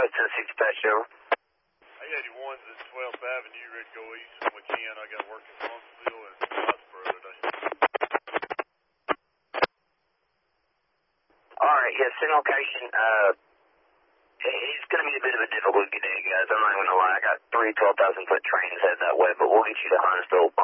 West 1060 patch over. 81's at 12th Avenue, ready to go east from McKeon. I got work in Thomasville and Scottsboro today. Alright, yeah, same location. It's going to be a bit of a difficult day, guys. I'm not going to lie. I got 3 12,000-foot trains headed that way, but we'll get you to Huntsville